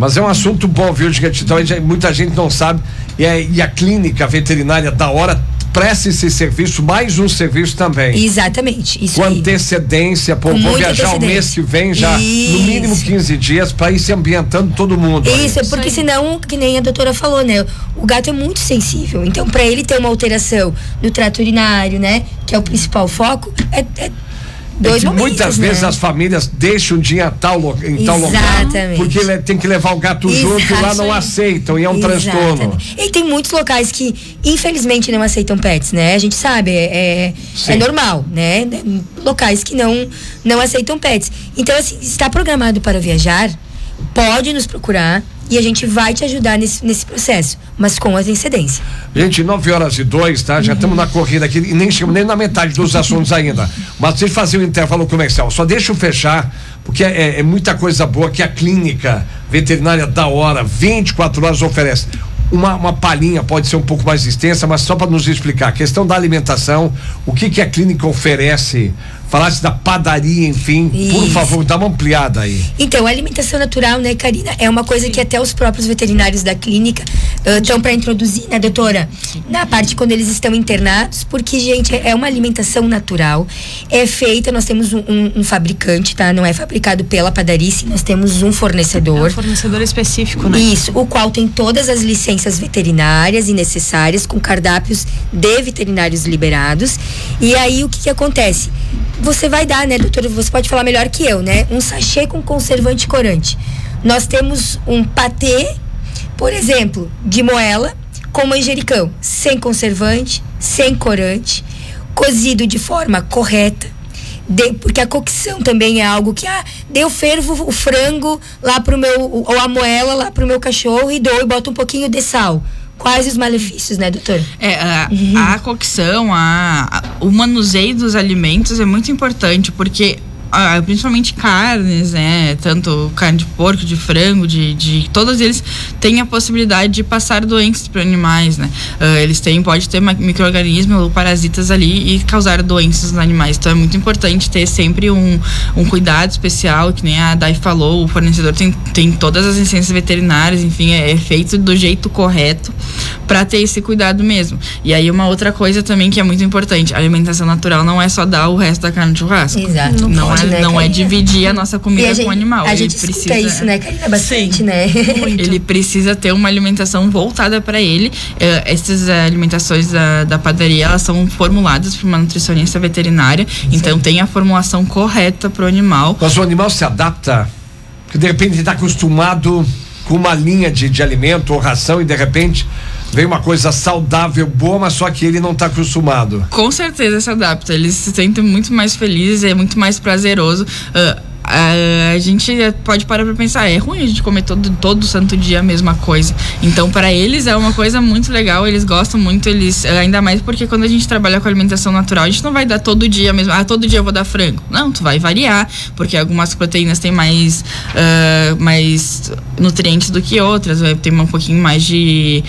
Mas é um assunto bom, viu, gente? Então, muita gente não sabe. E a clínica veterinária da hora presta esse serviço, mais um serviço também. Exatamente. Isso com aí. antecedência, vou viajar o mês que vem já, no mínimo 15 dias, para ir se ambientando todo mundo. Isso, porque senão, que nem a doutora falou, né? O gato é muito sensível. Então, para ele ter uma alteração no trato urinário, né? Que é o principal foco, dois momentos, muitas vezes as famílias deixam de ir em tal local, porque tem que levar o gato junto e lá não aceitam, e é um transtorno. E tem muitos locais que infelizmente não aceitam pets, né? A gente sabe, é normal, né? Locais que não aceitam pets. Então, assim, está programado para viajar, pode nos procurar e a gente vai te ajudar nesse processo, mas com antecedência. Gente, 9h02, tá? Já estamos na corrida aqui e nem chegamos nem na metade dos assuntos ainda. Mas deixa eu fazer um intervalo comercial. Só deixa eu fechar, porque é muita coisa boa que a clínica veterinária da hora, 24 horas oferece. Uma palhinha pode ser um pouco mais extensa, mas só para nos explicar a questão da alimentação, o que a clínica oferece, falasse da padaria, enfim. Isso. Por favor, dá uma ampliada aí. Então, a alimentação natural, né, Karina, é uma coisa que até os próprios veterinários da clínica estão para introduzir, né, doutora? Na parte quando eles estão internados, porque, gente, é uma alimentação natural, é feita, nós temos um fabricante, tá? Não é fabricado pela padaria, nós temos um fornecedor. É um fornecedor específico, né? Isso, o qual tem todas as licenças veterinárias e necessárias, com cardápios de veterinários liberados. E aí, o que acontece? Você vai dar, né, doutora, você pode falar melhor que eu, né? Um sachê com conservante e corante. Nós temos um patê, por exemplo, de moela com manjericão, sem conservante, sem corante, cozido de forma correta, porque a cocção também é algo que, eu fervo o frango lá pro meu, ou a moela lá pro meu cachorro e boto um pouquinho de sal. Quais os malefícios, né, doutor? A cocção, o manuseio dos alimentos é muito importante, porque principalmente carnes, né, tanto carne de porco, de frango, de todos eles têm a possibilidade de passar doenças para animais, né? Pode ter micro-organismos ou parasitas ali e causar doenças nos animais. Então é muito importante ter sempre um cuidado especial, que nem a Dai falou, o fornecedor tem todas as licenças veterinárias, enfim, é feito do jeito correto para ter esse cuidado mesmo. E aí uma outra coisa também que é muito importante, a alimentação natural não é só dar o resto da carne de churrasco. Exato. Não é dividir a nossa comida com o animal. A gente precisa isso, né, Karina? Bastante, sim, né? Muito. Ele precisa ter uma alimentação voltada para ele. Essas alimentações da padaria, elas são formuladas por uma nutricionista veterinária. Sim. Então tem a formulação correta para o animal. Mas o animal se adapta? Porque de repente ele está acostumado com uma linha de alimento ou ração e de repente vem uma coisa saudável, boa, mas só que ele não está acostumado. Com certeza se adapta, eles se sentem muito mais felizes, é muito mais prazeroso. A gente pode parar pra pensar, é ruim a gente comer todo santo dia a mesma coisa. Então, para eles é uma coisa muito legal, eles gostam muito, ainda mais porque quando a gente trabalha com alimentação natural, a gente não vai dar todo dia mesmo, todo dia eu vou dar frango. Não, tu vai variar, porque algumas proteínas têm mais nutrientes do que outras, vai ter um pouquinho mais de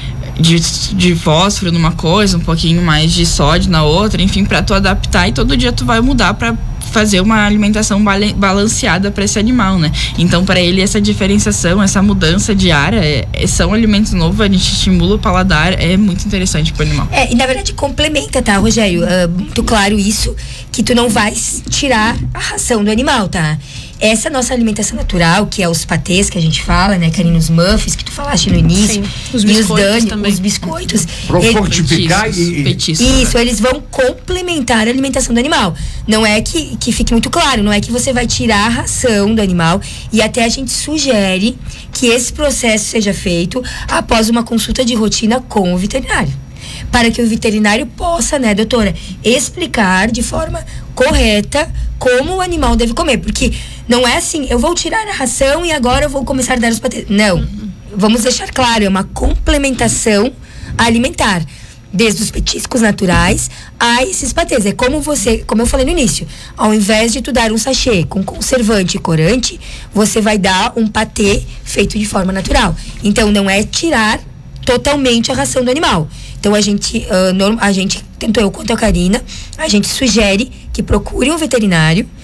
fósforo numa coisa, um pouquinho mais de sódio na outra, enfim, para tu adaptar, e todo dia tu vai mudar para fazer uma alimentação balanceada para esse animal, né? Então, para ele, essa diferenciação, essa mudança diária, são alimentos novos, a gente estimula o paladar, é muito interessante pro animal. E na verdade complementa, tá, Rogério? Muito claro isso, que tu não vais tirar a ração do animal, tá? Essa nossa alimentação natural, que é os patês que a gente fala, né, Karina, os muffins que tu falaste no início, os biscoitos também. Os biscoitos. Para fortificar Isso, eles vão complementar a alimentação do animal. Não é que fique muito claro, não é que você vai tirar a ração do animal, e até a gente sugere que esse processo seja feito após uma consulta de rotina com o veterinário, para que o veterinário possa, né, doutora, explicar de forma correta como o animal deve comer, porque não é assim, eu vou tirar a ração e agora eu vou começar a dar os patês. Não, vamos deixar claro, é uma complementação alimentar, desde os petiscos naturais a esses patês. É como eu falei no início, ao invés de tu dar um sachê com conservante e corante, você vai dar um patê feito de forma natural. Então não é tirar totalmente a ração do animal. Então a gente, tanto eu quanto a Karina, a gente sugere que procure um veterinário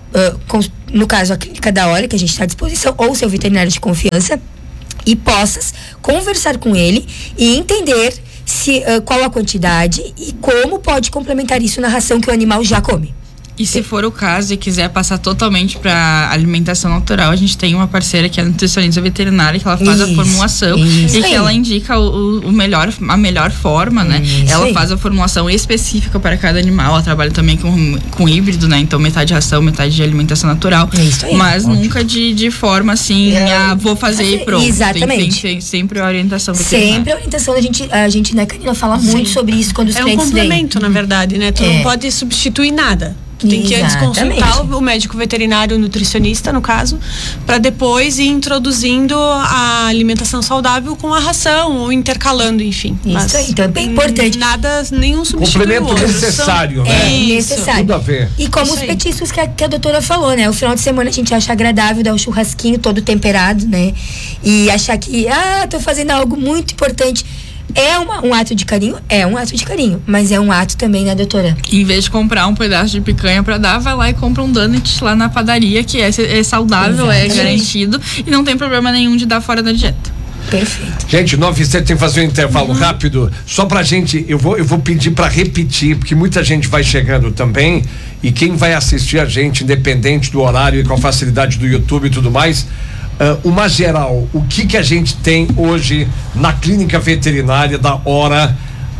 no caso a clínica da hora, que a gente está à disposição, ou seu veterinário de confiança, e possas conversar com ele e entender qual a quantidade e como pode complementar isso na ração que o animal já come. E se for o caso e quiser passar totalmente para alimentação natural, a gente tem uma parceira que é a nutricionista veterinária, que ela faz a formulação e que ela indica a melhor forma, né? Ela faz a formulação específica para cada animal. Ela trabalha também com híbrido, né? Então metade ração, metade de alimentação natural. Mas nunca de forma assim, vou fazer e pronto. Exatamente. Tem sempre a orientação veterinária. Sempre a orientação, a gente né, Karina, fala muito sobre isso quando os clientes vêm. É um complemento, na verdade, né? Tu não pode substituir nada. Tem que antes consultar o médico veterinário, o nutricionista, no caso, para depois ir introduzindo a alimentação saudável com a ração, ou intercalando, enfim. Isso aí, então é bem importante. Nenhum substitui o outro. Complemento necessário, né? É necessário. Tudo a ver. E como os petiscos que a doutora falou, né? O final de semana a gente acha agradável dar um churrasquinho todo temperado, né? E achar que, tô fazendo algo muito importante. É um ato de carinho? É um ato de carinho, mas é um ato também, né, doutora? Em vez de comprar um pedaço de picanha pra dar, vai lá e compra um donut lá na padaria, que é saudável, Exatamente. É garantido e não tem problema nenhum de dar fora da dieta. Perfeito. Gente, 9h07 tem que fazer um intervalo rápido. Só pra gente, eu vou pedir pra repetir, porque muita gente vai chegando também. E quem vai assistir a gente, independente do horário e com a facilidade do YouTube e tudo mais. Uma geral, o que a gente tem hoje na clínica veterinária da Hora,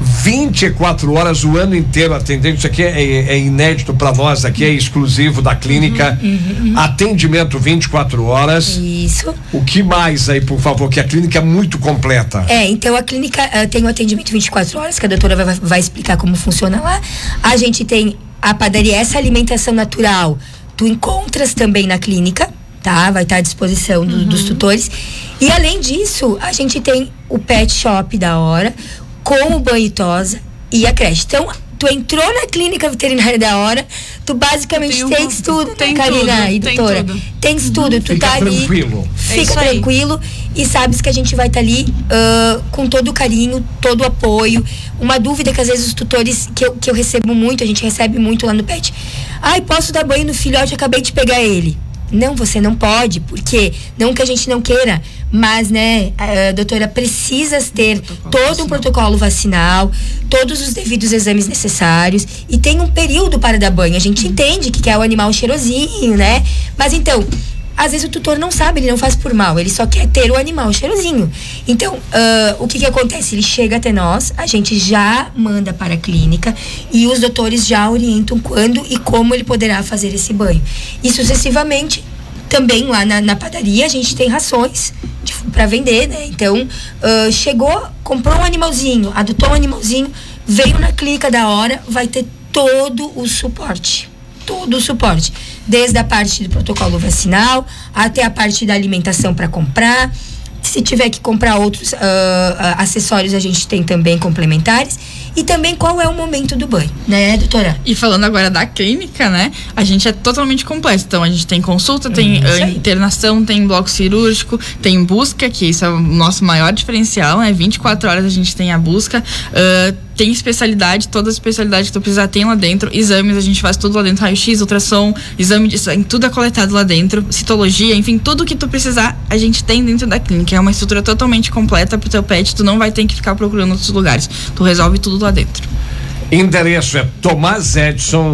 24 horas o ano inteiro atendendo. Isso aqui é inédito para nós, aqui é exclusivo da clínica. Atendimento 24 horas. Isso. O que mais aí, por favor, que a clínica é muito completa. Então a clínica tem o atendimento 24 horas, que a doutora vai explicar como funciona lá. A gente tem a padaria, essa alimentação natural, tu encontras também na clínica, tá? Vai estar à disposição dos tutores. E além disso, a gente tem o pet shop da Hora, com o banho e tosa e a creche. Então, tu entrou na clínica veterinária da Hora, tu basicamente tens tudo, né, Karina e doutora? Tens tudo, tu tá ali. Fica tranquilo e sabes que a gente vai estar ali com todo o carinho, todo o apoio. Uma dúvida que às vezes os tutores, que eu recebo muito, a gente recebe muito lá no pet. Posso dar banho no filhote, acabei de pegar ele. Não, você não pode, porque não que a gente não queira, mas, né, doutora, precisas ter todo um protocolo vacinal, todos os devidos exames necessários e tem um período para dar banho. A gente entende que quer o animal cheirosinho, né? Mas então, às vezes o tutor não sabe, ele não faz por mal, ele só quer ter o animal cheirosinho. Então, o que acontece? Ele chega até nós, a gente já manda para a clínica e os doutores já orientam quando e como ele poderá fazer esse banho. E sucessivamente, também lá na padaria, a gente tem rações para vender, né? Então, chegou, comprou um animalzinho, adotou um animalzinho, veio na clínica da Hora, vai ter todo o suporte. Todo o suporte, desde a parte do protocolo vacinal até a parte da alimentação para comprar. Se tiver que comprar outros acessórios, a gente tem também complementares. E também qual é o momento do banho, né, doutora? E falando agora da clínica, né? A gente é totalmente completo. Então, a gente tem consulta, tem internação, tem bloco cirúrgico, tem busca, que isso é o nosso maior diferencial, né? 24 horas a gente tem a busca. Tem especialidade, toda a especialidade que tu precisar tem lá dentro. Exames, a gente faz tudo lá dentro. Raio-X, ultrassom, exame de sangue, tudo é coletado lá dentro. Citologia, enfim, tudo que tu precisar, a gente tem dentro da clínica. É uma estrutura totalmente completa pro teu pet. Tu não vai ter que ficar procurando outros lugares. Tu resolve tudo lá dentro. Endereço é Tomás Edson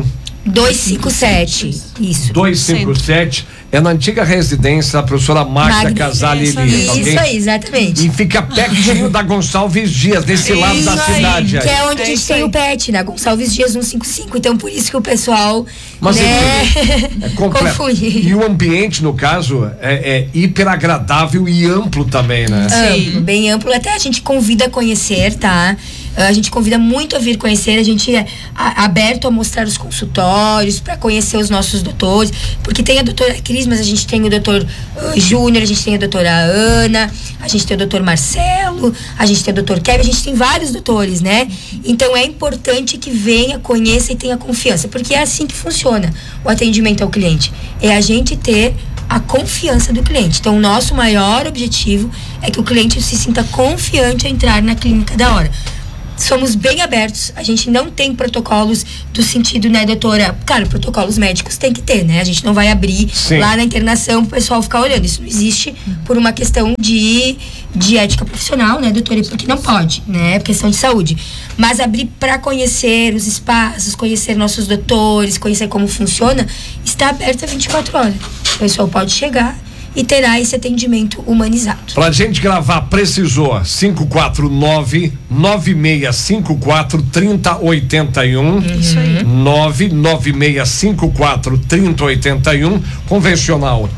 257. Isso. 257. É na antiga residência da professora Magda Casale Elias. Isso aí, exatamente. E fica pertinho da Gonçalves Dias, desse lado da cidade. Que é onde a gente tem o pet, na Gonçalves Dias 155. Então, por isso que o pessoal, mas é completo. Confunde. E o ambiente, no caso, é hiper agradável e amplo também, né? Amplo, bem amplo. Até a gente convida a conhecer, tá? A gente convida muito a vir conhecer, a gente é aberto a mostrar os consultórios, para conhecer os nossos doutores, porque tem a doutora Cris, mas a gente tem o doutor Júnior, a gente tem a doutora Ana, a gente tem o doutor Marcelo, a gente tem o doutor Kevin, a gente tem vários doutores, né? Então é importante que venha, conheça e tenha confiança, porque é assim que funciona o atendimento ao cliente, é a gente ter a confiança do cliente. Então o nosso maior objetivo é que o cliente se sinta confiante a entrar na clínica da Hora. somos bem abertos, a gente não tem protocolos do sentido, né, doutora? Claro, protocolos médicos tem que ter, né? A gente não vai abrir lá na internação pro pessoal ficar olhando. Isso não existe por uma questão de ética profissional, né, doutora? Porque não pode, né? Questão de saúde. Mas abrir para conhecer os espaços, conhecer nossos doutores, conhecer como funciona, está aberto a 24 horas. O pessoal pode chegar e terá esse atendimento humanizado. Pra gente gravar, precisou 549-9654-3081. Isso aí. 99654-3081. Convencional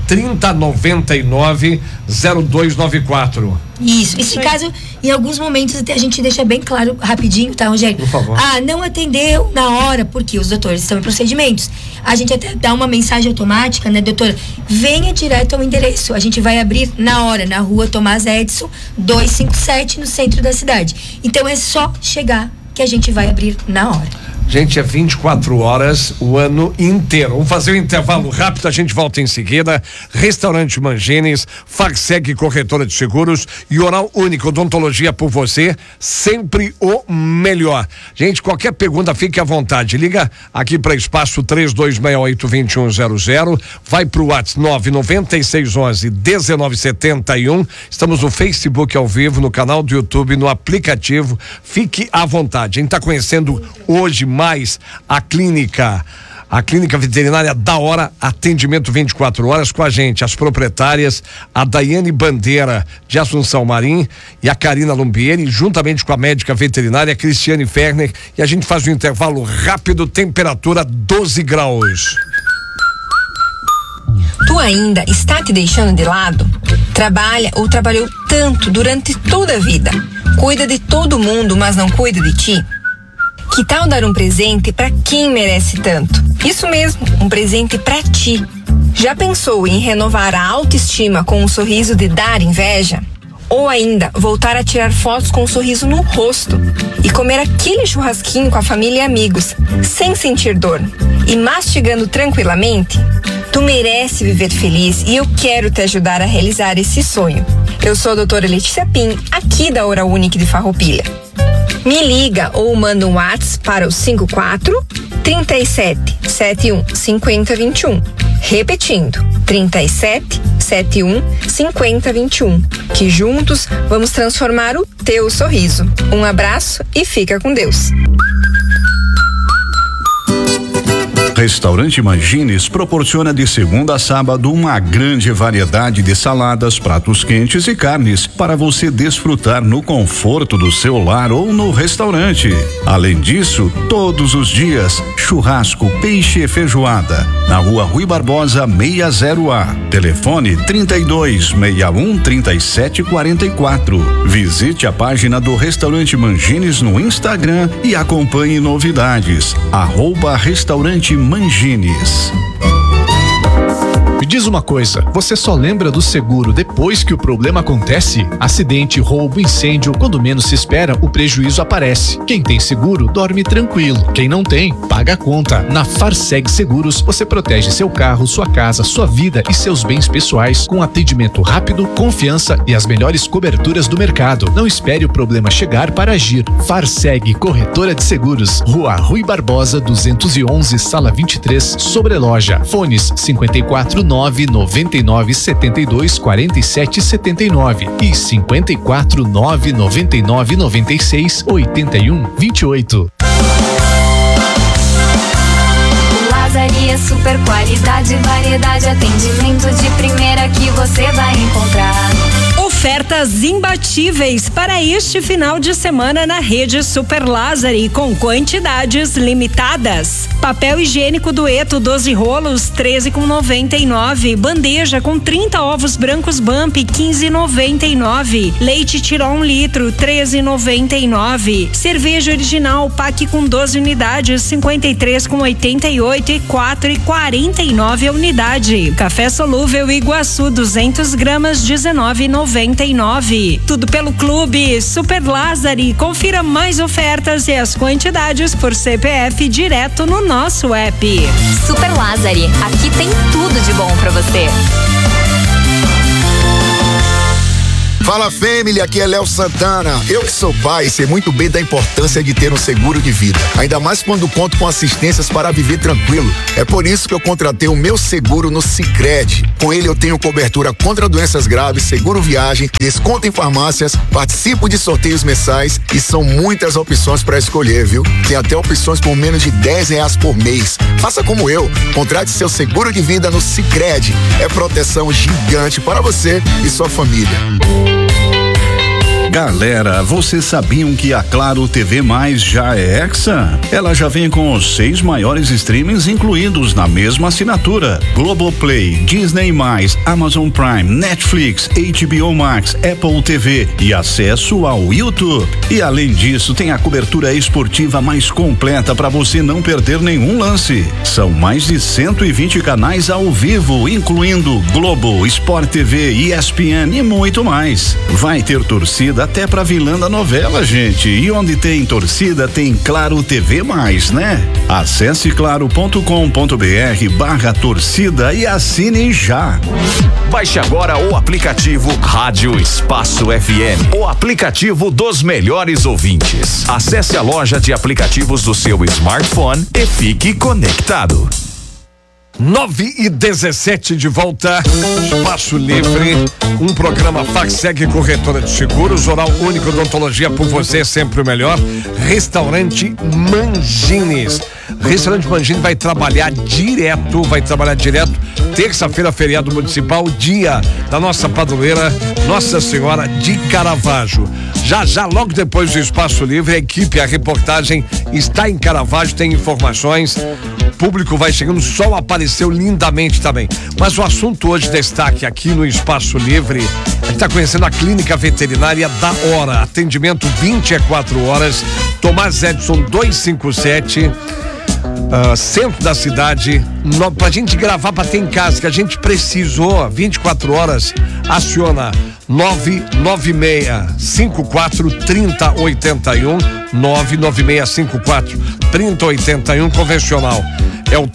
3099-0294. Isso. Esse caso, em alguns momentos, até a gente deixa bem claro, rapidinho, tá, Rogério? Por favor. Não atendeu na hora, porque os doutores estão em procedimentos. A gente até dá uma mensagem automática, né, doutora? Venha direto ao endereço. A gente vai abrir na hora, na rua Tomás Edison, 257, no centro da cidade. Então é só chegar que a gente vai abrir na hora. Gente, é 24 horas o ano inteiro. Vamos fazer um intervalo rápido, a gente volta em seguida. Restaurante Mangines, Farseg Corretora de Seguros e Oral Único, odontologia por você, sempre o melhor. Gente, qualquer pergunta, fique à vontade. Liga aqui para espaço 3268-2100, vai pro WhatsApp 99611-1971. Estamos no Facebook ao vivo, no canal do YouTube, no aplicativo. Fique à vontade. A gente está conhecendo hoje mais a clínica veterinária da hora, atendimento 24 horas com a gente, as proprietárias, a Daiane Bandeira de Assunção Marim e a Karina Lumbieri, juntamente com a médica veterinária Cristiane Ferner, e a gente faz um intervalo rápido, temperatura 12 graus. Tu ainda está te deixando de lado? Trabalha ou trabalhou tanto durante toda a vida? Cuida de todo mundo, mas não cuida de ti? Que tal dar um presente para quem merece tanto? Isso mesmo, um presente para ti. Já pensou em renovar a autoestima com um sorriso de dar inveja? Ou ainda, voltar a tirar fotos com um sorriso no rosto e comer aquele churrasquinho com a família e amigos, sem sentir dor e mastigando tranquilamente? Tu merece viver feliz e eu quero te ajudar a realizar esse sonho. Eu sou a doutora Letícia Pim, aqui da Oral Único de Farroupilha. Me liga ou manda um WhatsApp para o 54 37 71 50 21. Repetindo, 37 71 50 21. Que juntos vamos transformar o teu sorriso. Um abraço e fica com Deus. Restaurante Mangines proporciona de segunda a sábado uma grande variedade de saladas, pratos quentes e carnes para você desfrutar no conforto do seu lar ou no restaurante. Além disso, todos os dias, churrasco, peixe e feijoada. Na Rua Rui Barbosa 60A. Telefone 3261 3744. Visite a página do Restaurante Mangines no Instagram e acompanhe novidades. @Restaurante Mangines. Me diz uma coisa, você só lembra do seguro depois que o problema acontece? Acidente, roubo, incêndio, quando menos se espera, o prejuízo aparece. Quem tem seguro, dorme tranquilo. Quem não tem, paga a conta. Na Farseg Seguros, você protege seu carro, sua casa, sua vida e seus bens pessoais com atendimento rápido, confiança e as melhores coberturas do mercado. Não espere o problema chegar para agir. Farseg Corretora de Seguros, Rua Rui Barbosa 211, Sala 23, Sobreloja. Fones 549 99 72 47 79 e 549 99 96 81 28. Lazaria super qualidade, variedade, atendimento de primeira que você vai encontrar. Ofertas imbatíveis para este final de semana na rede Super Lázari, com quantidades limitadas. Papel higiênico Dueto 12 rolos 13,99. Bandeja com 30 ovos brancos Bump 15,99. Leite Tirol 1 litro 13,99. Cerveja original pack com 12 unidades 53,88 e 4,49 a unidade. Café solúvel Iguaçu 200 gramas 19,99. Tudo pelo Clube Super Lázari. Confira mais ofertas e as quantidades por CPF direto no nosso app. Super Lázari, aqui tem tudo de bom pra você. Fala, família, aqui é Léo Santana. Eu que sou pai, sei muito bem da importância de ter um seguro de vida. Ainda mais quando conto com assistências para viver tranquilo. É por isso que eu contratei o meu seguro no Sicredi. Com ele eu tenho cobertura contra doenças graves, seguro viagem, desconto em farmácias, participo de sorteios mensais e são muitas opções para escolher, viu? Tem até opções por menos de R$10 por mês. Faça como eu, contrate seu seguro de vida no Sicredi. É proteção gigante para você e sua família. Galera, vocês sabiam que a Claro TV Mais já é Hexa? Ela já vem com os 6 maiores streamings incluídos na mesma assinatura: Globoplay, Disney+, Amazon Prime, Netflix, HBO Max, Apple TV e acesso ao YouTube. E além disso, tem a cobertura esportiva mais completa para você não perder nenhum lance. São mais de 120 canais ao vivo, incluindo Globo, Sport TV, ESPN e muito mais. Vai ter torcida até pra vilã da novela, gente. E onde tem torcida, tem Claro TV Mais, né? Acesse claro.com.br/torcida e assine já. Baixe agora o aplicativo Rádio Espaço FM, o aplicativo dos melhores ouvintes. Acesse a loja de aplicativos do seu smartphone e fique conectado. 9h17 de volta, Espaço Livre, um programa Facseg Corretora de Seguros, Oral Único, odontologia por você, sempre o melhor. Restaurante Mangines. Restaurante Mangines vai trabalhar direto, terça-feira, feriado municipal, dia da nossa padroeira, Nossa Senhora de Caravaggio. Já, logo depois do Espaço Livre, a equipe, a reportagem está em Caravaggio, tem informações. O público vai chegando, o sol apareceu lindamente também. Mas o assunto hoje, destaque aqui no Espaço Livre, a gente está conhecendo a Clínica Veterinária da Hora. Atendimento 24 horas, Tomás Edson 257. Centro da cidade, pra gente gravar, pra ter em casa, que a gente precisou, 24 horas, aciona 996543081, 996543081, convencional é o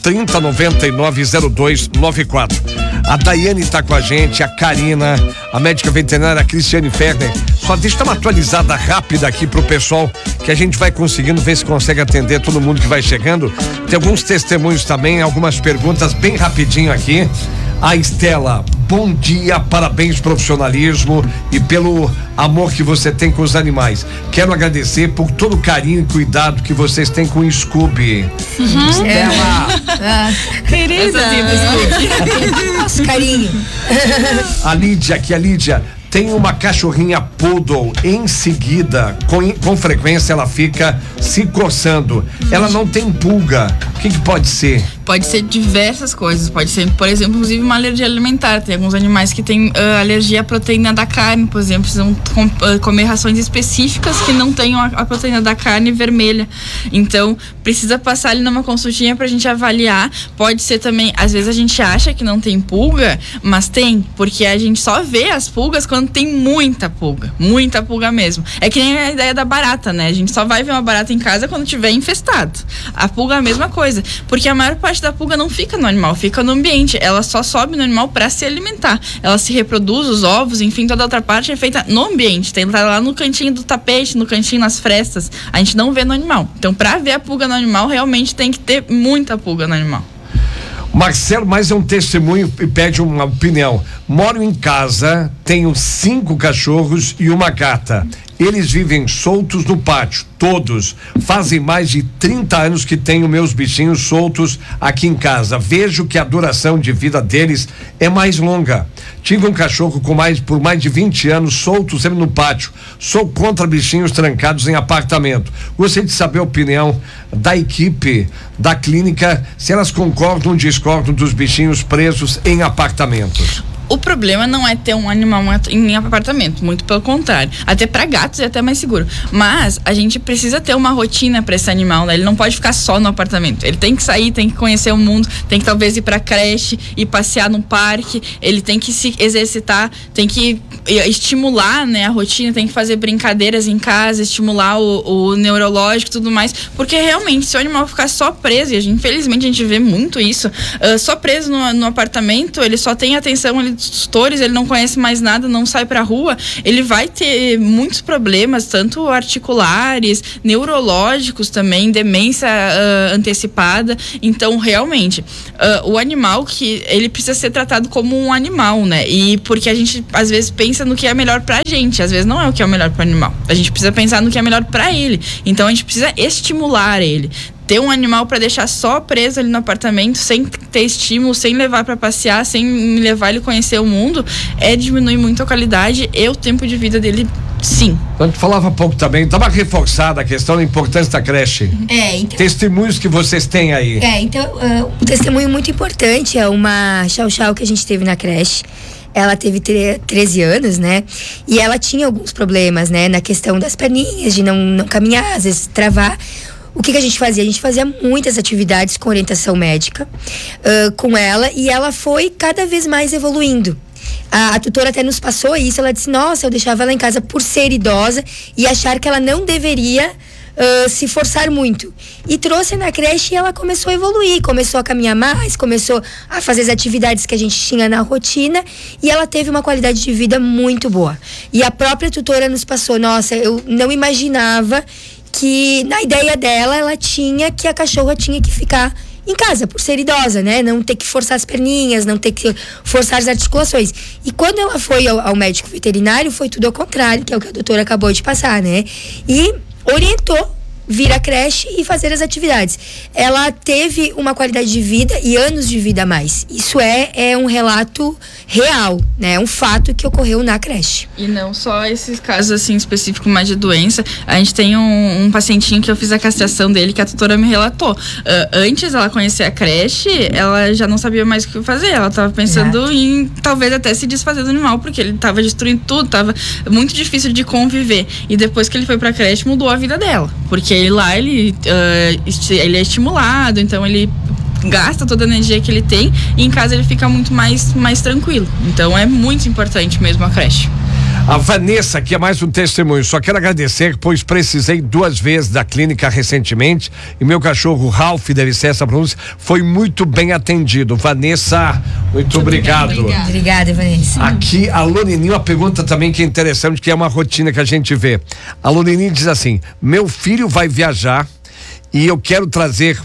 30990294. A Daiane tá com a gente, a Karina, a médica veterinária, a Cristiane Ferner. Só deixa eu dar uma atualizada rápida aqui pro pessoal, que a gente vai conseguindo ver se consegue atender todo mundo que vai chegando. Tem alguns testemunhos também, algumas perguntas bem rapidinho aqui. A Estela, bom dia, parabéns, profissionalismo e pelo amor que você tem com os animais. Quero agradecer por todo o carinho e cuidado que vocês têm com o Scooby. Estela! Querida! Nosso carinho. A Lídia. Tem uma cachorrinha poodle, em seguida, com frequência ela fica se coçando. Ela não tem pulga. O que pode ser? Pode ser diversas coisas. Pode ser, por exemplo, inclusive uma alergia alimentar. Tem alguns animais que têm alergia à proteína da carne, por exemplo, precisam comer rações específicas que não tenham a proteína da carne vermelha. Então, precisa passar ali numa consultinha pra gente avaliar. Pode ser também, às vezes a gente acha que não tem pulga, mas tem, porque a gente só vê as pulgas quando tem muita pulga mesmo. É que nem a ideia da barata, né? A gente só vai ver uma barata em casa quando tiver infestado. A pulga é a mesma coisa, porque a maior parte da pulga não fica no animal, fica no ambiente. Ela só sobe no animal para se alimentar. Ela se reproduz, os ovos, enfim, toda a outra parte é feita no ambiente. Tem tá lá no cantinho do tapete, no cantinho, nas frestas. A gente não vê no animal. Então, para ver a pulga no animal, realmente tem que ter muita pulga no animal. Marcelo, mais é um testemunho e pede uma opinião. Moro em casa, tenho 5 cachorros e uma gata. Eles vivem soltos no pátio, todos. Fazem mais de 30 anos que tenho meus bichinhos soltos aqui em casa. Vejo que a duração de vida deles é mais longa. Tive um cachorro por mais de 20 anos solto sempre no pátio. Sou contra bichinhos trancados em apartamento. Gostaria de saber a opinião da equipe da clínica, se elas concordam ou discordam dos bichinhos presos em apartamentos. O problema não é ter um animal em apartamento, muito pelo contrário. Até para gatos é até mais seguro. Mas a gente precisa ter uma rotina para esse animal, né? Ele não pode ficar só no apartamento. Ele tem que sair, tem que conhecer o mundo, tem que talvez ir para creche, ir passear no parque. Ele tem que se exercitar, tem que estimular, né, a rotina, tem que fazer brincadeiras em casa, estimular o neurológico e tudo mais. Porque realmente, se o animal ficar só preso, e infelizmente a gente vê muito isso, só preso no apartamento, ele só tem atenção ali tutores, ele não conhece mais nada, não sai pra rua, ele vai ter muitos problemas, tanto articulares, neurológicos também, demência antecipada. Então, realmente, o animal ele precisa ser tratado como um animal, né? E porque a gente, às vezes, pensa no que é melhor pra gente, às vezes não é o que é o melhor pro animal. A gente precisa pensar no que é melhor pra ele. Então, a gente precisa estimular ele. Ter um animal para deixar só preso ali no apartamento, sem ter estímulo, sem levar para passear, sem levar ele a conhecer o mundo, diminui muito a qualidade e o tempo de vida dele, sim. Então, tu falava há pouco também, estava reforçada a questão da importância da creche. Então, testemunhos que vocês têm aí. Um testemunho muito importante é uma chau-chau que a gente teve na creche. Ela teve 13 anos, né? E ela tinha alguns problemas, né? Na questão das perninhas, de não caminhar, às vezes travar. O que a gente fazia? A gente fazia muitas atividades com orientação médica com ela, e ela foi cada vez mais evoluindo. A tutora até nos passou isso, ela disse, nossa, eu deixava ela em casa por ser idosa e achar que ela não deveria se forçar muito. E trouxe na creche e ela começou a evoluir, começou a caminhar mais, começou a fazer as atividades que a gente tinha na rotina, e ela teve uma qualidade de vida muito boa. E a própria tutora nos passou, nossa, eu não imaginava que na ideia dela, ela tinha que a cachorra tinha que ficar em casa, por ser idosa, né? Não ter que forçar as perninhas, não ter que forçar as articulações. E quando ela foi ao médico veterinário, foi tudo ao contrário, que é o que a doutora acabou de passar, né? E orientou vir à creche e fazer as atividades. Ela teve uma qualidade de vida e anos de vida a mais. Isso é um relato real, né? É um fato que ocorreu na creche. E não só esses casos assim específicos mais de doença. A gente tem um pacientinho que eu fiz a castração dele, que a tutora me relatou. Antes ela conhecer a creche, ela já não sabia mais o que fazer. Ela estava pensando em talvez até se desfazer do animal, porque ele estava destruindo tudo, estava muito difícil de conviver. E depois que ele foi pra creche, mudou a vida dela. Porque lá ele é estimulado, então ele gasta toda a energia que ele tem, e em casa ele fica muito mais tranquilo. Então é muito importante mesmo a creche. A Vanessa, que é mais um testemunho, só quero agradecer, pois precisei 2 vezes da clínica recentemente e meu cachorro Ralph, deve ser essa pronúncia, foi muito bem atendido. Vanessa, muito obrigado. Obrigada, Vanessa. Aqui a Lonininho, uma pergunta também que é interessante, que é uma rotina que a gente vê. A Lonininho diz assim, meu filho vai viajar e eu quero trazer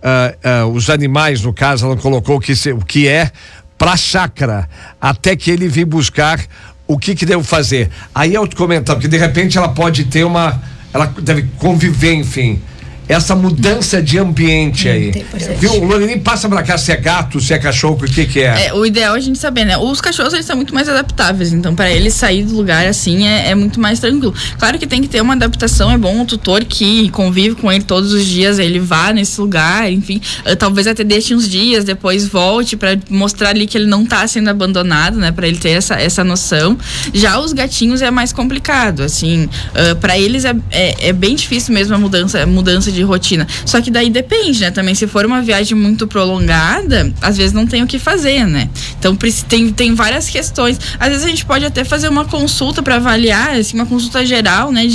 os animais, no caso ela colocou o que é pra chácara, até que ele vir buscar. O que devo fazer? Aí eu te comentar, porque de repente ela pode ter ela deve conviver, enfim. Essa mudança de ambiente aí. Viu? O Lorininho passa pra cá se é gato, se é cachorro, o que é? O ideal é a gente saber, né? Os cachorros, eles são muito mais adaptáveis, então para eles sair do lugar assim é muito mais tranquilo. Claro que tem que ter uma adaptação, é bom o tutor que convive com ele todos os dias, ele vá nesse lugar, enfim, talvez até deixe uns dias, depois volte para mostrar ali que ele não tá sendo abandonado, né? Para ele ter essa noção. Já os gatinhos é mais complicado, assim, para eles é bem difícil mesmo a mudança de rotina. Só que daí depende, né? Também se for uma viagem muito prolongada, às vezes não tem o que fazer, né? Então tem várias questões. Às vezes a gente pode até fazer uma consulta para avaliar, assim, uma consulta geral, né?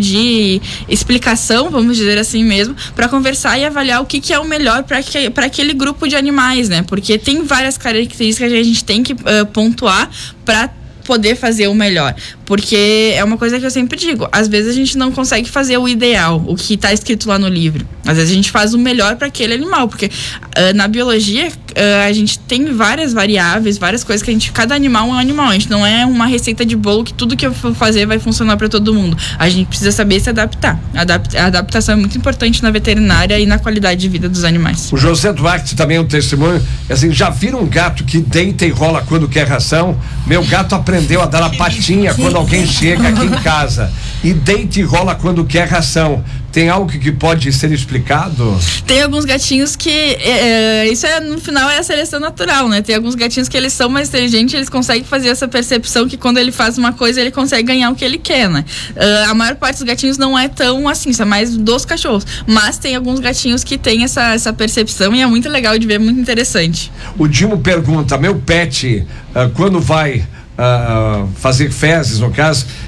De explicação, vamos dizer assim mesmo, para conversar e avaliar o que é o melhor para aquele grupo de animais, né? Porque tem várias características que a gente tem que pontuar para poder fazer o melhor, porque é uma coisa que eu sempre digo, às vezes a gente não consegue fazer o ideal, o que está escrito lá no livro, às vezes a gente faz o melhor para aquele animal, porque na biologia a gente tem várias variáveis, várias coisas que cada animal é um animal, a gente não é uma receita de bolo que tudo que eu for fazer vai funcionar para todo mundo, a gente precisa saber se adaptar. A adaptação é muito importante na veterinária e na qualidade de vida dos animais. O José Duarte também é um testemunho, assim, já viram um gato que deita e rola quando quer ração? Meu gato aprendeu a dar a patinha quando alguém chega aqui em casa, e deita e rola quando quer ração. Tem algo que pode ser explicado? Tem alguns gatinhos que isso no final é a seleção natural, né? Tem alguns gatinhos que eles são mais inteligentes, eles conseguem fazer essa percepção que quando ele faz uma coisa, ele consegue ganhar o que ele quer, né? A maior parte dos gatinhos não é tão assim, isso é mais dos cachorros, mas tem alguns gatinhos que têm essa percepção e é muito legal de ver, muito interessante. O Dimo pergunta, meu pet, quando vai fazer fezes, no caso,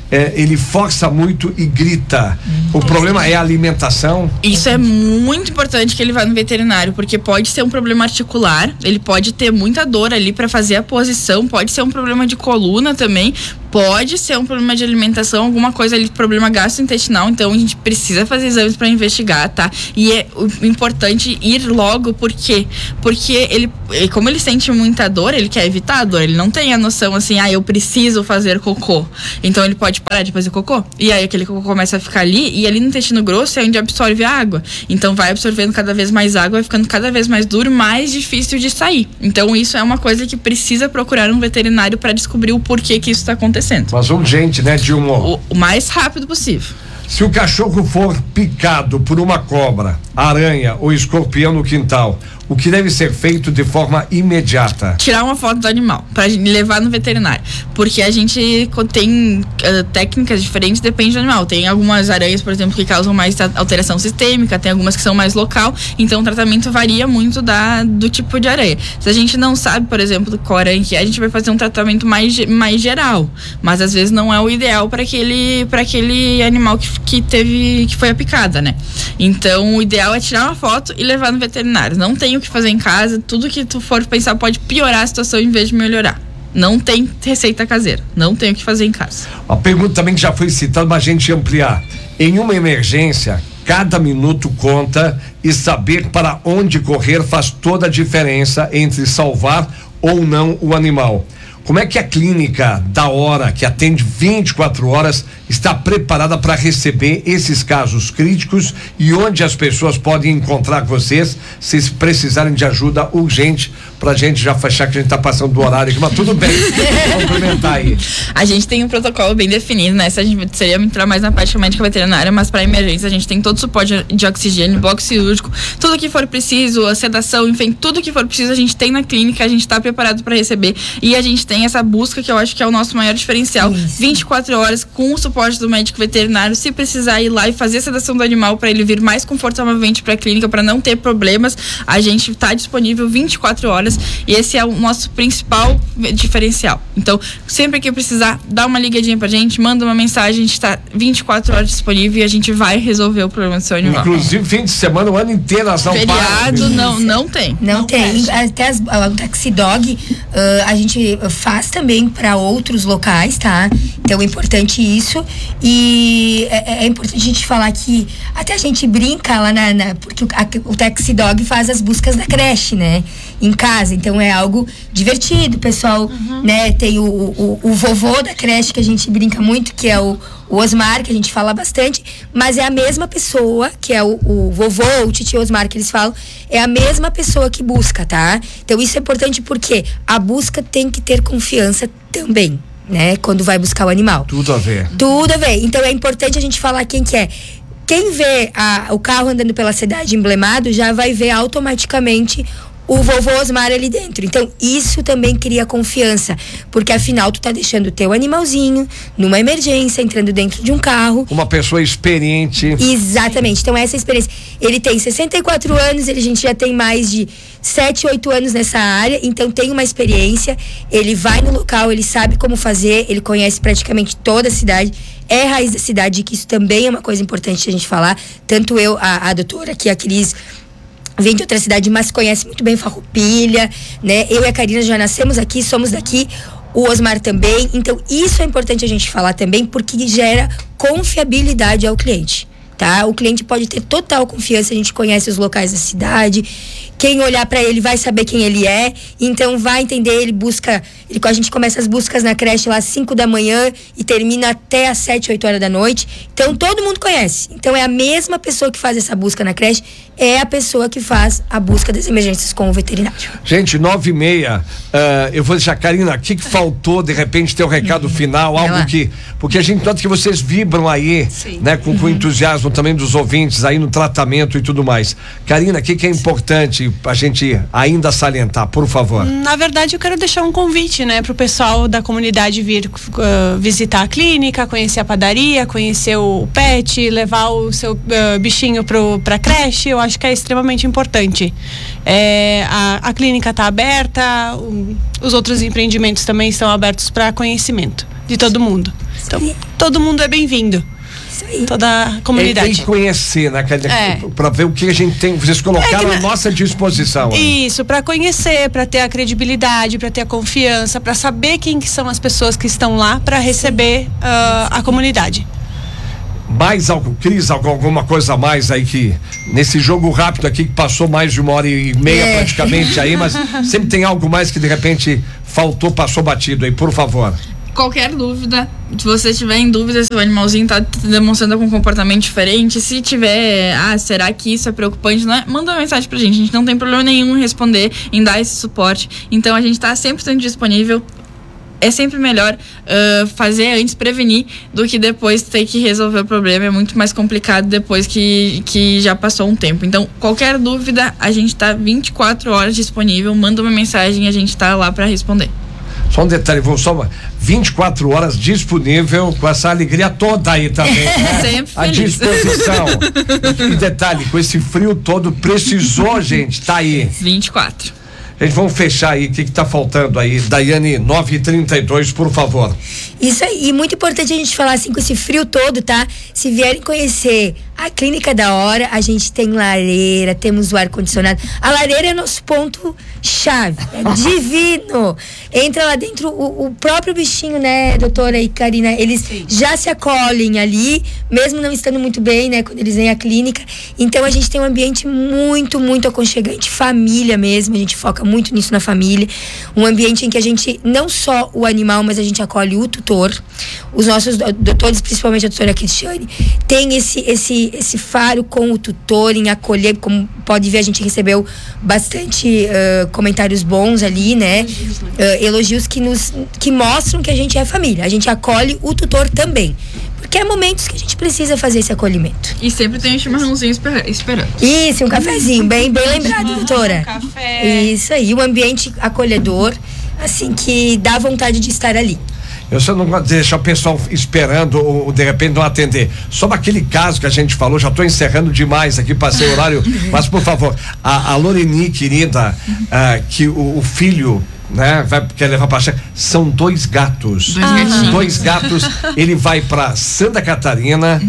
ele força muito e grita. O problema é a alimentação? Isso é muito importante que ele vá no veterinário, porque pode ser um problema articular, ele pode ter muita dor ali para fazer a posição, pode ser um problema de coluna também, pode ser um problema de alimentação, alguma coisa ali, problema gastrointestinal, então a gente precisa fazer exames para investigar, tá? E é importante ir logo, por quê? Porque ele, como ele sente muita dor, ele quer evitar a dor, ele não tem a noção assim, eu preciso fazer cocô, então ele pode parar de fazer cocô, e aí aquele cocô começa a ficar ali, e ali no intestino grosso é onde absorve a água, então vai absorvendo cada vez mais água, vai ficando cada vez mais duro, mais difícil de sair, então isso é uma coisa que precisa procurar um veterinário para descobrir o porquê que isso está acontecendo. Mas urgente, né, Dilma? O mais rápido possível. Se o cachorro for picado por uma cobra, aranha ou escorpião no quintal, o que deve ser feito de forma imediata? Tirar uma foto do animal para levar no veterinário, porque a gente tem técnicas diferentes, depende do animal. Tem algumas aranhas, por exemplo, que causam mais alteração sistêmica, tem algumas que são mais local, então o tratamento varia muito do tipo de aranha. Se a gente não sabe, por exemplo, qual aranha que é, a gente vai fazer um tratamento mais geral, mas às vezes não é o ideal para aquele animal que foi a picada, né? Então o ideal é tirar uma foto e levar no veterinário. Não tem o que fazer em casa, tudo que tu for pensar pode piorar a situação em vez de melhorar. Não tem receita caseira, não tem o que fazer em casa. A pergunta também que já foi citada, mas a gente ampliar. Em uma emergência, cada minuto conta e saber para onde correr faz toda a diferença entre salvar ou não o animal. Como é que a clínica da hora, que atende 24 horas, está preparada para receber esses casos críticos e onde as pessoas podem encontrar vocês se precisarem de ajuda urgente, pra gente já fechar que a gente tá passando do horário aqui, mas tudo bem, complementar aí. A gente tem um protocolo bem definido, né? Se a gente seria entrar mais na parte médica veterinária, mas para emergência a gente tem todo o suporte de oxigênio, box cirúrgico, tudo que for preciso, a sedação, enfim, tudo que for preciso a gente tem na clínica, a gente tá preparado para receber e a gente tem essa busca que eu acho que é o nosso maior diferencial. Isso. 24 horas com o suporte do médico veterinário, se precisar ir lá e fazer a sedação do animal para ele vir mais confortavelmente para a clínica, para não ter problemas, a gente tá disponível 24 horas e esse é o nosso principal diferencial. Então, sempre que precisar, dá uma ligadinha pra gente, manda uma mensagem, a gente tá 24 horas disponível e a gente vai resolver o problema do seu animal. Inclusive, fim de semana, o ano inteiro, as feriado não tem. Não tem. Até o Taxi Dog, a gente faz também para outros locais, tá? Então é importante isso e é importante a gente falar que até a gente brinca lá porque o Taxi Dog faz as buscas da creche, né? Em casa, então é algo divertido, pessoal, né? Tem o vovô da creche que a gente brinca muito, que é o Osmar, que a gente fala bastante, mas é a mesma pessoa, que é o vovô, o titio Osmar que eles falam, é a mesma pessoa que busca, tá? Então isso é importante porque a busca tem que ter confiança também, né? Quando vai buscar o animal. Tudo a ver. Tudo a ver. Então é importante a gente falar quem que é. Quem vê o carro andando pela cidade emblemado já vai ver automaticamente o vovô Osmar ali dentro. Então, isso também cria confiança, porque afinal tu tá deixando o teu animalzinho numa emergência, entrando dentro de um carro. Uma pessoa experiente. Exatamente. Então, essa experiência. Ele tem 64 anos, a gente já tem mais de 7, 8 anos nessa área, então tem uma experiência, ele vai no local, ele sabe como fazer, ele conhece praticamente toda a cidade, é raiz da cidade, que isso também é uma coisa importante a gente falar. Tanto eu, a doutora aqui, a Cris, vem de outra cidade, mas conhece muito bem Farroupilha, né? Eu e a Karina já nascemos aqui, somos daqui, o Osmar também. Então, isso é importante a gente falar também, porque gera confiabilidade ao cliente, tá? O cliente pode ter total confiança, a gente conhece os locais da cidade, quem olhar para ele vai saber quem ele é, então vai entender, a gente começa as buscas na creche lá às 5 da manhã e termina até às 7, 8 horas da noite, então todo mundo conhece, então é a mesma pessoa que faz essa busca na creche, é a pessoa que faz a busca das emergências com o veterinário. Gente, 9h30, eu vou deixar, Karina, o que faltou, de repente, ter um recado final, algo que, porque a gente nota que vocês vibram aí, sim, né, com o entusiasmo também dos ouvintes aí no tratamento e tudo mais. Karina, o que é importante a gente ainda salientar, por favor? Na verdade, eu quero deixar um convite, né, pro pessoal da comunidade vir visitar a clínica, conhecer a padaria, conhecer o pet, levar o seu bichinho pra creche. Eu acho que é extremamente importante. A clínica está aberta, os outros empreendimentos também estão abertos para conhecimento de todo mundo. Então, todo mundo é bem-vindo. Toda a comunidade. Tem que conhecer, né? Para ver o que a gente tem, vocês colocaram à nossa disposição. Isso, para conhecer, para ter a credibilidade, para ter a confiança, para saber quem que são as pessoas que estão lá para receber a comunidade. Mais algo, Cris, alguma coisa a mais aí que nesse jogo rápido aqui que passou mais de 1h30 praticamente aí, mas sempre tem algo mais que de repente faltou, passou batido aí, por favor. Qualquer dúvida, se você tiver em dúvida se o animalzinho tá demonstrando algum comportamento diferente, se tiver, será que isso é preocupante, não é? Manda uma mensagem pra gente, a gente não tem problema nenhum em responder, em dar esse suporte, então a gente tá sempre estando disponível. É sempre melhor fazer antes, prevenir, do que depois ter que resolver o problema. É muito mais complicado depois que já passou um tempo. Então, qualquer dúvida, a gente tá 24 horas disponível, manda uma mensagem e a gente tá lá para responder. Só um detalhe, vou só 24 horas disponível, com essa alegria toda aí também, né? Sempre à disposição. E detalhe, com esse frio todo, precisou, gente, tá aí. 24. Gente, vamos fechar aí, o que tá faltando aí? Daiane, 9h32, por favor. Isso aí, e muito importante a gente falar assim, com esse frio todo, tá? Se vierem conhecer a Clínica da Hora, a gente tem lareira, temos o ar-condicionado. A lareira é nosso ponto-chave, é divino. Entra lá dentro, o próprio bichinho, né, doutora e Karina, eles já se acolhem ali, mesmo não estando muito bem, né, quando eles vêm à clínica. Então a gente tem um ambiente muito, muito aconchegante, família mesmo, a gente foca muito nisso na família. Um ambiente em que a gente, não só o animal, mas a gente acolhe o tutor. Os nossos doutores, principalmente a doutora Cristiane, tem esse faro com o tutor em acolher. Como pode ver, a gente recebeu bastante comentários bons ali, né? Elogios que mostram que a gente é família. A gente acolhe o tutor também. Porque é momentos que a gente precisa fazer esse acolhimento. E sempre tem um chimarrãozinho esperando. Isso, um cafezinho, bem lembrado, doutora. Café. Isso aí, um ambiente acolhedor, assim, que dá vontade de estar ali. Eu só não gosto de deixar o pessoal esperando ou de repente não atender. Sobre aquele caso que a gente falou, já estou encerrando demais aqui, passei o horário, mas por favor, a Loreni, querida, que o filho, né, quer levar pra chácara, são 2 gatos. 2 gatos, ele vai pra Santa Catarina,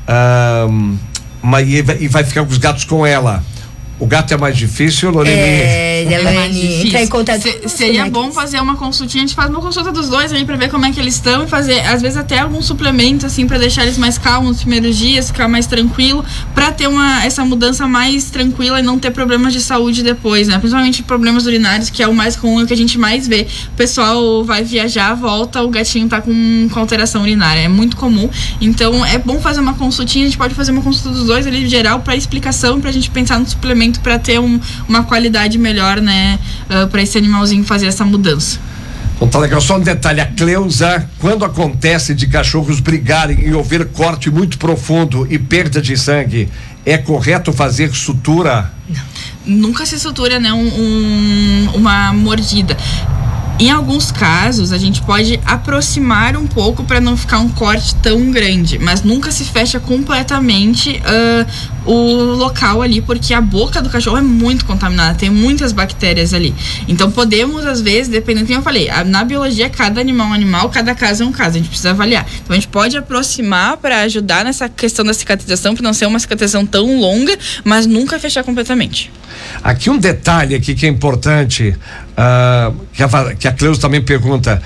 e vai ficar com os gatos com ela. O gato é mais difícil, Loreni? Entrar em contato. Seria bom fazer uma consultinha, a gente faz uma consulta dos dois aí pra ver como é que eles estão e fazer, às vezes, até algum suplemento, assim, pra deixar eles mais calmos nos primeiros dias, ficar mais tranquilo, pra ter essa mudança mais tranquila e não ter problemas de saúde depois, né? Principalmente problemas urinários, que é o mais comum, é o que a gente mais vê. O pessoal vai viajar, volta, o gatinho tá com alteração urinária. É muito comum. Então, é bom fazer uma consultinha, a gente pode fazer uma consulta dos dois ali, geral, pra explicação, pra gente pensar no suplemento para ter uma qualidade melhor, né, para esse animalzinho fazer essa mudança. Então tá legal, só um detalhe, a Cleusa, quando acontece de cachorros brigarem e houver corte muito profundo e perda de sangue, é correto fazer sutura? Não. Nunca se sutura, né, uma mordida. Em alguns casos, a gente pode aproximar um pouco para não ficar um corte tão grande, mas nunca se fecha completamente o local ali, porque a boca do cachorro é muito contaminada, tem muitas bactérias ali. Então podemos, às vezes, dependendo, como eu falei, na biologia, cada animal é um animal, cada caso é um caso, a gente precisa avaliar. Então a gente pode aproximar para ajudar nessa questão da cicatrização, para não ser uma cicatrização tão longa, mas nunca fechar completamente. Aqui um detalhe aqui que é importante, que a Cleusa também pergunta,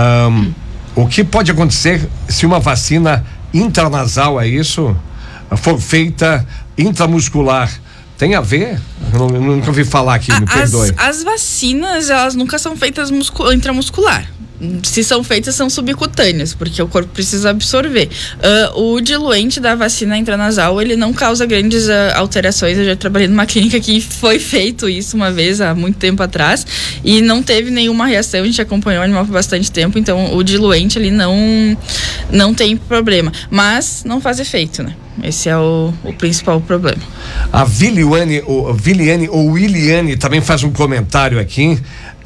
o que pode acontecer se uma vacina intranasal, é isso, for feita intramuscular? Tem a ver? Eu nunca ouvi falar aqui, me perdoe. As vacinas, elas nunca são feitas intramuscular. Se são feitas, são subcutâneas, porque o corpo precisa absorver. O diluente da vacina intranasal, ele não causa grandes alterações. Eu já trabalhei numa clínica que foi feito isso uma vez, há muito tempo atrás, e não teve nenhuma reação. A gente acompanhou o animal por bastante tempo, então o diluente ali não tem problema. Mas não faz efeito, né? Esse é o principal problema. A Viliane ou Williane também faz um comentário aqui.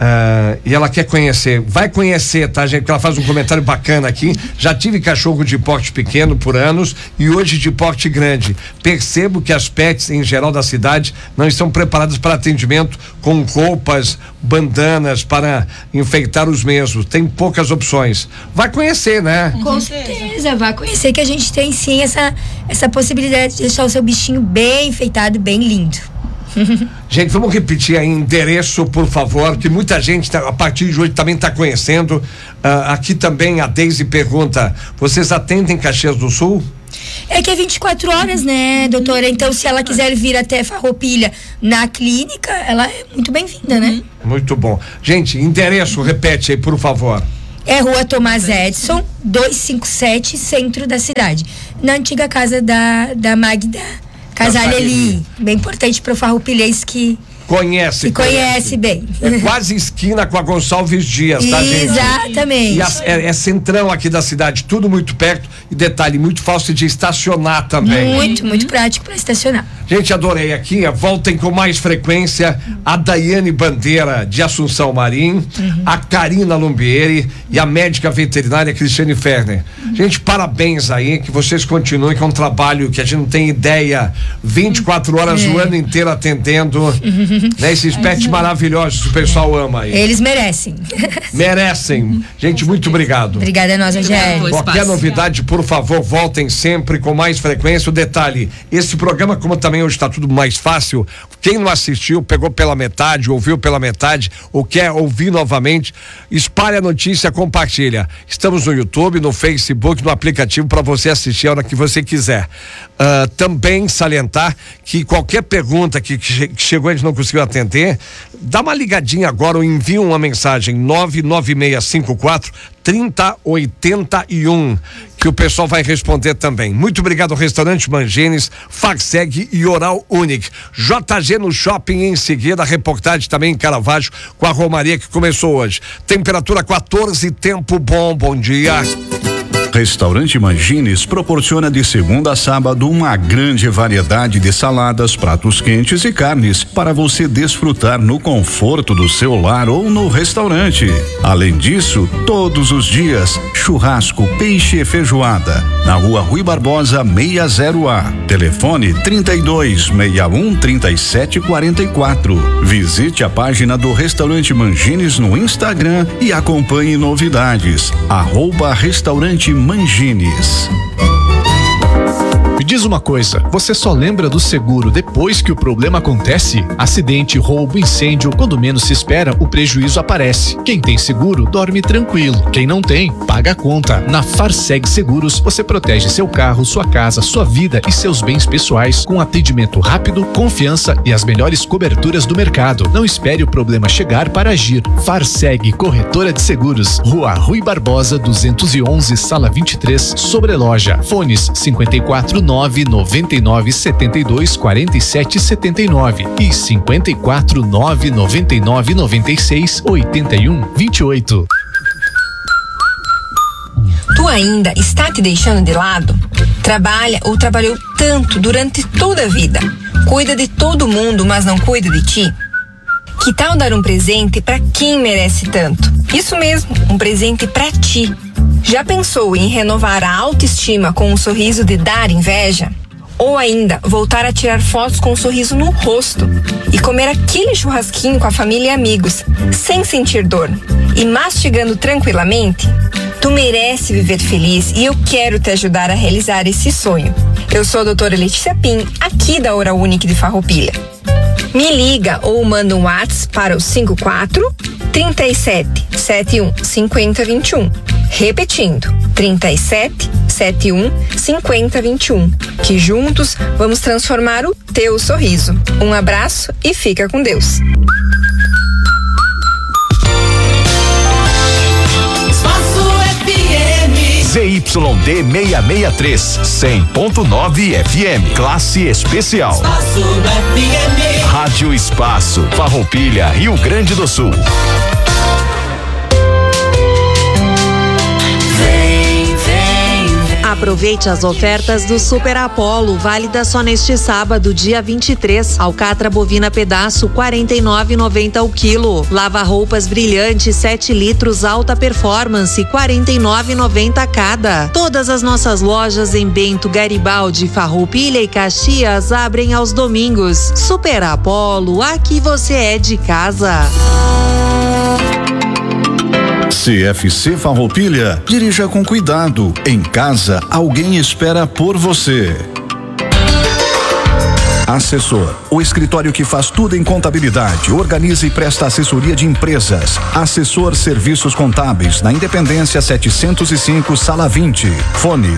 E ela quer conhecer, vai conhecer, tá, gente? Porque ela faz um comentário bacana aqui. Já tive cachorro de porte pequeno por anos e hoje de porte grande. Percebo que as pets em geral da cidade não estão preparadas para atendimento com roupas, bandanas para enfeitar os mesmos. Tem poucas opções. Vai conhecer, né? Com certeza, vai conhecer que a gente tem sim essa possibilidade de deixar o seu bichinho bem enfeitado, bem lindo. Gente, vamos repetir aí endereço, por favor, que muita gente a partir de hoje também está conhecendo. Aqui também a Deise pergunta: vocês atendem Caxias do Sul? É que é 24 horas, né, doutora? Então, se ela quiser vir até Farroupilha na clínica, ela é muito bem-vinda, né? Muito bom. Gente, endereço, repete aí, por favor. É Rua Tomás Edson, 257, centro da cidade. Na antiga casa da Magda Casaleli, bem importante para o farroupilhense que conhece bem. É quase esquina com a Gonçalves Dias, tá, gente? Exatamente. E é centrão aqui da cidade, tudo muito perto e detalhe, muito fácil de estacionar também. Muito prático para estacionar. Gente, adorei aqui, voltem com mais frequência a Daiane Bandeira de Assunção Marim, a Karina Lumbieri e a médica veterinária Cristiane Ferner. Gente, parabéns aí, que vocês continuem com um trabalho que a gente não tem ideia, 24 horas o ano inteiro atendendo, né? Esses pets maravilhosos que o pessoal ama aí. Eles merecem. Gente, muito obrigado. Obrigada a nós, Angélica. Qualquer novidade, por favor, voltem sempre com mais frequência. O detalhe, esse programa, como também hoje está tudo mais fácil, quem não assistiu, pegou pela metade, ouviu pela metade, ou quer ouvir novamente, espalhe a notícia, compartilha. Estamos no YouTube, no Facebook, no aplicativo para você assistir a hora que você quiser. Também salientar que qualquer pergunta que chegou e a gente não conseguiu atender, dá uma ligadinha agora ou envia uma mensagem 99654-3081 que o pessoal vai responder também. Muito obrigado ao Restaurante Mangines, Farseg e Oral Unique. JG no Shopping em seguida, reportagem também em Caravaggio com a Romaria que começou hoje. Temperatura 14, tempo bom, bom dia. Restaurante Mangines proporciona de segunda a sábado uma grande variedade de saladas, pratos quentes e carnes para você desfrutar no conforto do seu lar ou no restaurante. Além disso, todos os dias, churrasco, peixe e feijoada. Na Rua Rui Barbosa 60A. Telefone 3261-3744. Visite a página do Restaurante Mangines no Instagram e acompanhe novidades. @Restaurante Mangines. Me diz uma coisa, você só lembra do seguro depois que o problema acontece? Acidente, roubo, incêndio, quando menos se espera, o prejuízo aparece. Quem tem seguro, dorme tranquilo. Quem não tem, paga a conta. Na Farseg Seguros, você protege seu carro, sua casa, sua vida e seus bens pessoais com atendimento rápido, confiança e as melhores coberturas do mercado. Não espere o problema chegar para agir. Farseg Corretora de Seguros, Rua Rui Barbosa 211, Sala 23, Sobreloja. Fones 549-9972-4779 e 549-9996-8128. Tu ainda está te deixando de lado? Trabalha ou trabalhou tanto durante toda a vida? Cuida de todo mundo, mas não cuida de ti? Que tal dar um presente para quem merece tanto? Isso mesmo, um presente para ti. Já pensou em renovar a autoestima com um sorriso de dar inveja? Ou ainda, voltar a tirar fotos com um sorriso no rosto e comer aquele churrasquinho com a família e amigos, sem sentir dor e mastigando tranquilamente? Tu merece viver feliz e eu quero te ajudar a realizar esse sonho. Eu sou a doutora Letícia Pim, aqui da Oral Unique de Farroupilha. Me liga ou manda um WhatsApp para o 54 37 71 50 21. Repetindo, 37 71 50 21. Que juntos vamos transformar o teu sorriso. Um abraço e fica com Deus. ZYD 663, 100.9 FM, classe especial. Rádio Espaço, Farroupilha, Rio Grande do Sul. Aproveite as ofertas do Super Apollo, válida só neste sábado, dia 23. Alcatra bovina pedaço, R$ 49,90 o quilo. Lava-roupas brilhante, 7 litros, alta performance, R$ 49,90 cada. Todas as nossas lojas em Bento, Garibaldi, Farroupilha e Caxias abrem aos domingos. Super Apollo, aqui você é de casa. CFC Farroupilha, dirija com cuidado. Em casa, alguém espera por você. Assessor, o escritório que faz tudo em contabilidade, organiza e presta assessoria de empresas. Assessor Serviços Contábeis, na Independência 705, Sala 20. Fone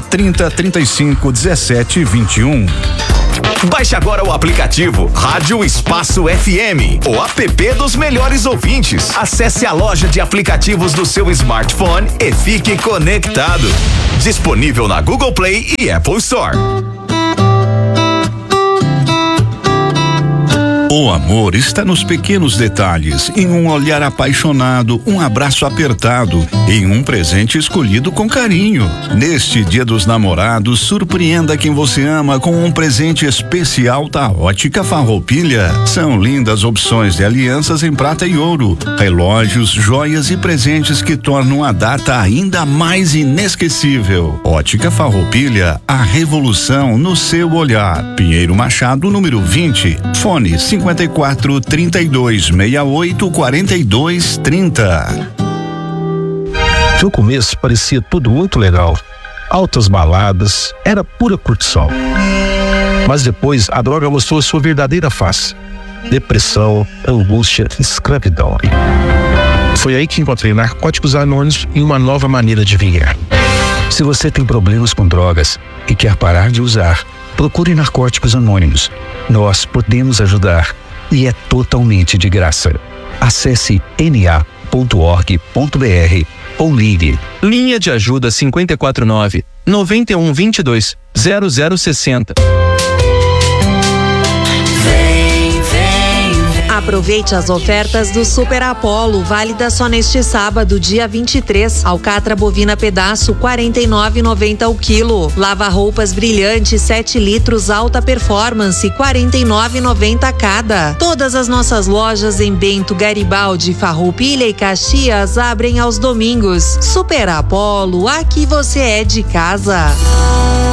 3035-1721. Baixe agora o aplicativo Rádio Espaço FM, o app dos melhores ouvintes. Acesse a loja de aplicativos do seu smartphone e fique conectado. Disponível na Google Play e Apple Store. O amor está nos pequenos detalhes, em um olhar apaixonado, um abraço apertado, em um presente escolhido com carinho. Neste Dia dos Namorados, surpreenda quem você ama com um presente especial da Ótica Farroupilha. São lindas opções de alianças em prata e ouro, relógios, joias e presentes que tornam a data ainda mais inesquecível. Ótica Farroupilha, a revolução no seu olhar. Pinheiro Machado, número 20, fone 54 32 68 42 30. No começo parecia tudo muito legal. Altas baladas, era pura curtição. Mas depois a droga mostrou sua verdadeira face: depressão, angústia, escravidão. Foi aí que encontrei Narcóticos Anônimos e uma nova maneira de viver. Se você tem problemas com drogas e quer parar de usar, procure Narcóticos Anônimos. Nós podemos ajudar e é totalmente de graça. Acesse na.org.br ou ligue. Linha de ajuda 549 9122 0060. Aproveite as ofertas do Super Apollo, válida só neste sábado, dia 23. Alcatra bovina pedaço, R$ 49,90 o quilo. Lava-roupas brilhante, 7 litros, alta performance, R$ 49,90 cada. Todas as nossas lojas em Bento, Garibaldi, Farroupilha e Caxias abrem aos domingos. Super Apollo, aqui você é de casa.